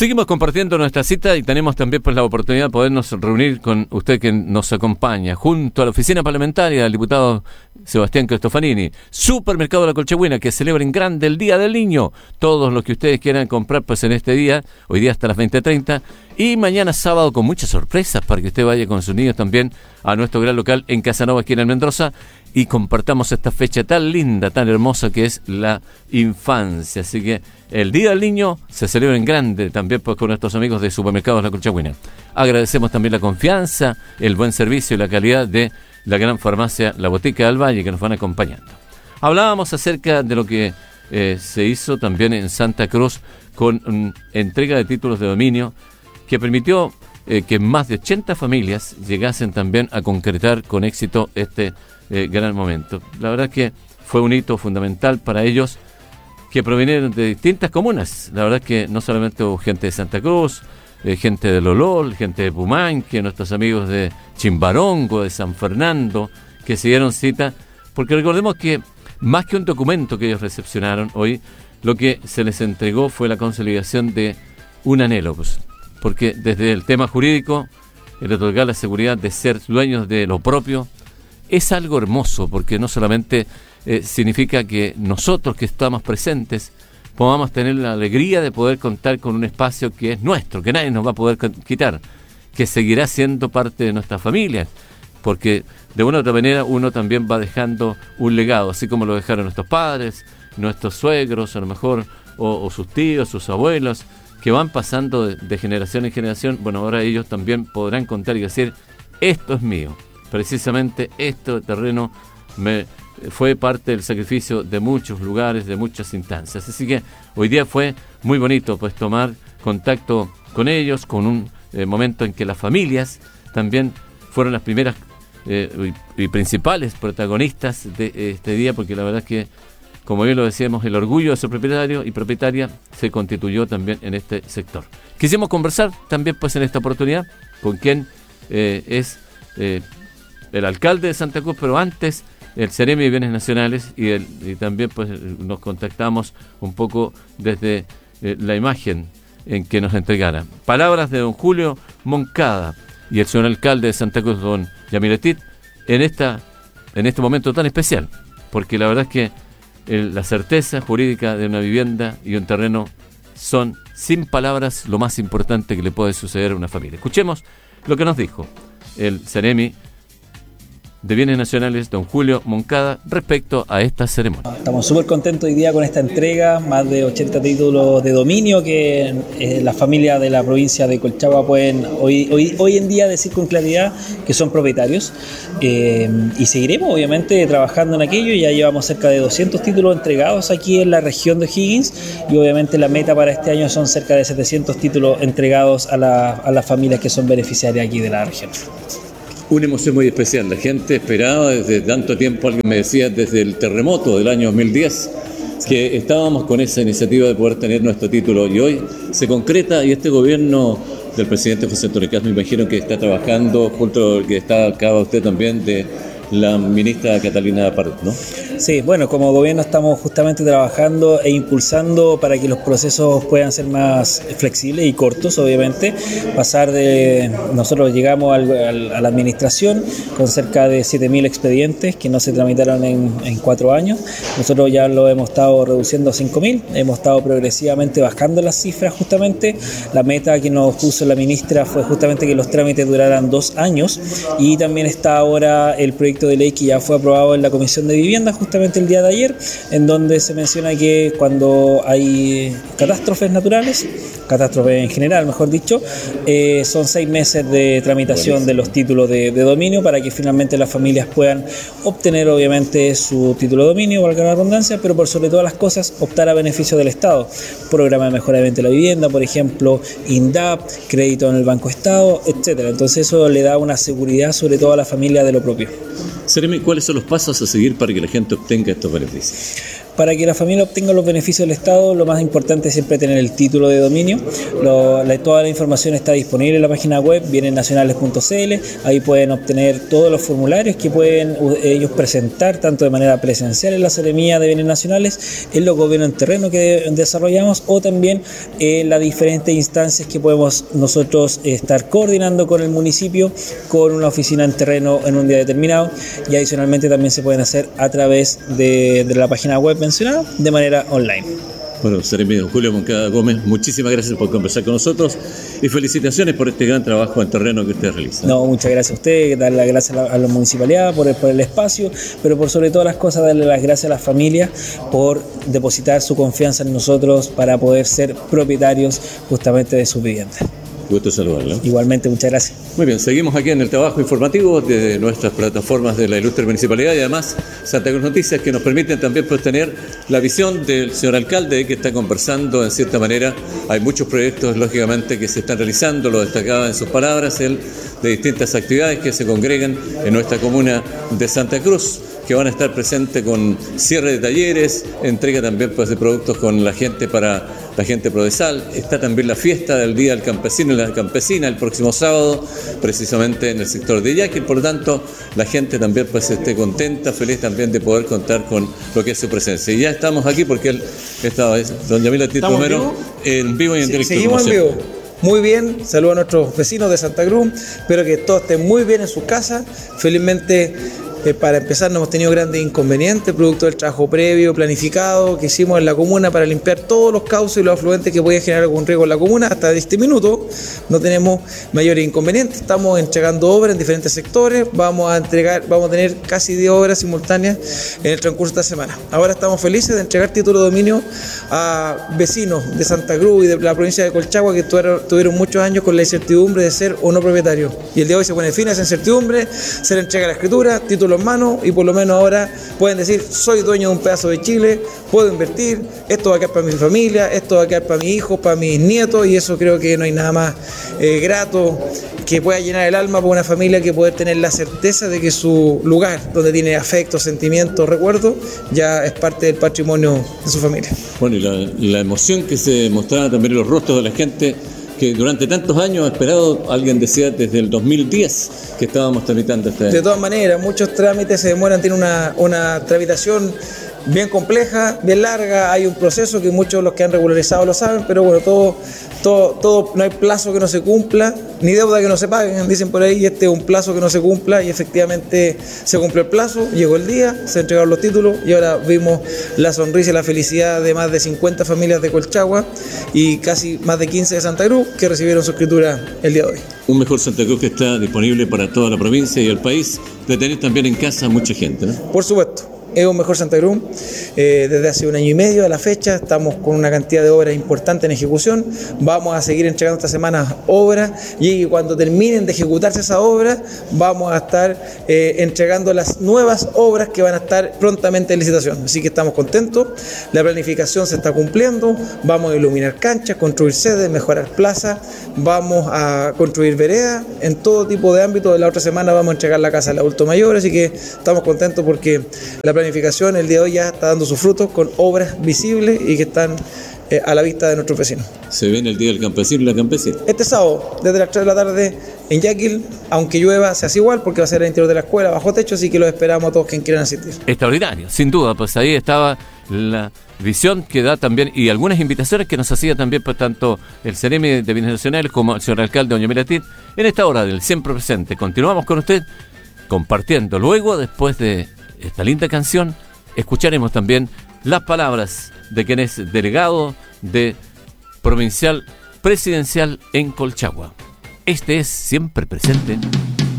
Seguimos compartiendo nuestra cita y tenemos también pues la oportunidad de podernos reunir con usted que nos acompaña junto a la oficina parlamentaria del diputado Sebastián Cristofanini. Supermercado La Colchagüina, que celebra en grande el Día del Niño. Todos los que ustedes quieran comprar pues en este día, hoy día hasta las 20:30 y mañana sábado con muchas sorpresas para que usted vaya con sus niños también a nuestro gran local en Casanova, aquí en Mendoza, y compartamos esta fecha tan linda, tan hermosa que es la infancia. Así que el Día del Niño se celebra en grande también pues con nuestros amigos de Supermercados La Colchagüina. Agradecemos también la confianza, el buen servicio y la calidad de la gran farmacia La Botica del Valle que nos van acompañando. Hablábamos acerca de lo que se hizo también en Santa Cruz con entrega de títulos de dominio que permitió que más de 80 familias llegasen también a concretar con éxito este gran momento. La verdad que fue un hito fundamental para ellos que provinieron de distintas comunas. La verdad que no solamente hubo gente de Santa Cruz, gente de Lolol, gente de Pumanque, nuestros amigos de Chimbarongo, de San Fernando, que se dieron cita, porque recordemos que más que un documento que ellos recepcionaron hoy, lo que se les entregó fue la consolidación de un anhelo, pues, porque desde el tema jurídico, el otorgar la seguridad de ser dueños de lo propio, es algo hermoso, porque no solamente significa que nosotros que estamos presentes podamos tener la alegría de poder contar con un espacio que es nuestro, que nadie nos va a poder quitar, que seguirá siendo parte de nuestra familia, porque de una u otra manera uno también va dejando un legado, así como lo dejaron nuestros padres, nuestros suegros, a lo mejor, o sus tíos, sus abuelos, que van pasando de generación en generación. Bueno, ahora ellos también podrán contar y decir, esto es mío. Precisamente este terreno fue parte del sacrificio de muchos lugares, de muchas instancias. Así que hoy día fue muy bonito pues tomar contacto con ellos, con un momento en que las familias también fueron las primeras y principales protagonistas de este día, porque la verdad es que, como bien lo decíamos, el orgullo de ser propietario y propietaria se constituyó también en este sector. Quisimos conversar también pues en esta oportunidad con quien es el alcalde de Santa Cruz, pero antes el Ceremi de Bienes Nacionales y también pues nos contactamos un poco desde la imagen en que nos entregara. Palabras de don Julio Moncada y el señor alcalde de Santa Cruz, don Yamiletit, en este momento tan especial, porque la verdad es que la certeza jurídica de una vivienda y un terreno son, sin palabras, lo más importante que le puede suceder a una familia. Escuchemos lo que nos dijo el Ceremi de Bienes Nacionales, don Julio Moncada, respecto a esta ceremonia. Estamos súper contentos hoy día con esta entrega, más de 80 títulos de dominio que las familias de la provincia de Colchagua pueden hoy en día decir con claridad que son propietarios, y seguiremos obviamente trabajando en aquello. Ya llevamos cerca de 200 títulos entregados aquí en la región de O'Higgins y obviamente la meta para este año son cerca de 700 títulos entregados a las familias que son beneficiarias aquí de la región. Una emoción muy especial, la gente esperaba desde tanto tiempo, alguien me decía desde el terremoto del año 2010, que estábamos con esa iniciativa de poder tener nuestro título y hoy se concreta, y este gobierno del presidente José Antonio Caz, me imagino que está trabajando junto al que está acá usted también de la ministra Catalina Parot, ¿no? Sí, bueno, como gobierno estamos justamente trabajando e impulsando para que los procesos puedan ser más flexibles y cortos, obviamente. Nosotros llegamos a la administración con cerca de 7.000 expedientes que no se tramitaron en 4 años. Nosotros ya lo hemos estado reduciendo a 5.000, hemos estado progresivamente bajando las cifras justamente. La meta que nos puso la ministra fue justamente que los trámites duraran 2 años, y también está ahora el proyecto de ley que ya fue aprobado en la Comisión de Vivienda justamente el día de ayer, en donde se menciona que cuando hay catástrofes naturales, catástrofes en general, mejor dicho, son 6 meses de tramitación de los títulos de dominio para que finalmente las familias puedan obtener obviamente su título de dominio, valga la redundancia, pero por sobre todas las cosas optar a beneficio del Estado. Programa de mejoramiento de la vivienda, por ejemplo, INDAP, crédito en el Banco Estado, etcétera. Entonces eso le da una seguridad sobre todo a la familia de lo propio. Ceremi, ¿cuáles son los pasos a seguir para que la gente obtenga estos beneficios? Para que la familia obtenga los beneficios del Estado, lo más importante es siempre tener el título de dominio. Toda la información está disponible en la página web bienesnacionales.cl. Ahí pueden obtener todos los formularios que pueden ellos presentar tanto de manera presencial en la Seremía de Bienes Nacionales, en los gobiernos en terreno que desarrollamos, o también en las diferentes instancias que podemos nosotros estar coordinando con el municipio, con una oficina en terreno en un día determinado, y adicionalmente también se pueden hacer a través de la página web mencionada de manera online. Bueno, Seremi don Julio Moncada Gómez, muchísimas gracias por conversar con nosotros y felicitaciones por este gran trabajo en terreno que usted realiza. No, muchas gracias a usted, darle las gracias a la municipalidad por el espacio, pero por sobre todas las cosas darle las gracias a las familias por depositar su confianza en nosotros para poder ser propietarios justamente de su vivienda. Gusto saludarlo. Igualmente, muchas gracias. Muy bien, seguimos aquí en el trabajo informativo de nuestras plataformas de la ilustre municipalidad y además Santa Cruz Noticias, que nos permiten también pues tener la visión del señor alcalde que está conversando en cierta manera. Hay muchos proyectos lógicamente que se están realizando, lo destacaba en sus palabras él, de distintas actividades que se congregan en nuestra comuna de Santa Cruz, que van a estar presentes con cierre de talleres, entrega también pues de productos con la gente para la gente prodesal. Está también la fiesta del Día del Campesino y la Campesina el próximo sábado, precisamente en el sector de Yaquil. Por lo tanto, la gente también pues esté contenta, feliz también de poder contar con lo que es su presencia. Y ya estamos aquí porque esta vez, don Yamil Atit Romero, en vivo y en directo. Seguimos en vivo. Muy bien, saludos a nuestros vecinos de Santa Cruz, espero que todos estén muy bien en sus casas. Felizmente, para empezar, no hemos tenido grandes inconvenientes, producto del trabajo previo, planificado, que hicimos en la comuna para limpiar todos los cauces y los afluentes que pueden generar algún riesgo en la comuna. Hasta este minuto no tenemos mayores inconvenientes, estamos entregando obras en diferentes sectores, vamos a tener casi 10 obras simultáneas en el transcurso de esta semana. Ahora estamos felices de entregar título de dominio a vecinos de Santa Cruz y de la provincia de Colchagua que tuvieron muchos años con la incertidumbre de ser o no propietario. Y el día de hoy se pone fin a esa incertidumbre, se le entrega la escritura, título en mano, y por lo menos ahora pueden decir: soy dueño de un pedazo de Chile, puedo invertir, esto va a quedar para mi familia, esto va a quedar para mis hijos, para mis nietos, y eso creo que no hay nada más grato que pueda llenar el alma para una familia que poder tener la certeza de que su lugar, donde tiene afecto, sentimientos, recuerdos, ya es parte del patrimonio de su familia. Bueno, y la emoción que se mostraba también en los rostros de la gente que durante tantos años ha esperado, alguien decía desde el 2010 que estábamos tramitando este. De todas maneras, muchos trámites se demoran, tiene una tramitación bien compleja, bien larga, hay un proceso que muchos de los que han regularizado lo saben, pero bueno, todo, no hay plazo que no se cumpla, ni deuda que no se paguen, dicen por ahí, y este es un plazo que no se cumpla, y efectivamente se cumplió el plazo, llegó el día, se entregaron los títulos, y ahora vimos la sonrisa y la felicidad de más de 50 familias de Colchagua y casi más de 15 de Santa Cruz que recibieron su escritura el día de hoy. Un mejor Santa Cruz que está disponible para toda la provincia y el país, de tener también en casa a mucha gente, ¿no? Por supuesto. Es un mejor Santa Cruz. Desde hace 1 año y medio a la fecha estamos con una cantidad de obras importante en ejecución. Vamos a seguir entregando esta semana obras, y cuando terminen de ejecutarse esas obras vamos a estar entregando las nuevas obras que van a estar prontamente en licitación. Así que estamos contentos, la planificación se está cumpliendo, vamos a iluminar canchas, construir sedes, mejorar plazas, vamos a construir veredas en todo tipo de ámbitos. La otra semana vamos a entregar la casa al adulto mayor, así que estamos contentos porque la planificación el día de hoy ya está dando sus frutos con obras visibles y que están a la vista de nuestros vecinos. Se viene el Día del Campesino y la Campesina. Este sábado, desde las 3 de la tarde en Yaquil, aunque llueva, se hace igual porque va a ser al interior de la escuela, bajo techo, así que los esperamos a todos quienes quieran asistir. Extraordinario, sin duda, pues ahí estaba la visión que da también, y algunas invitaciones que nos hacía también pues tanto el Seremi de Bienes Nacionales como el señor alcalde doña Miratit en esta hora del Siempre Presente. Continuamos con usted compartiendo. Luego, después de esta linda canción, escucharemos también las palabras de quien es delegado de Provincial Presidencial en Colchagua. Este es Siempre Presente.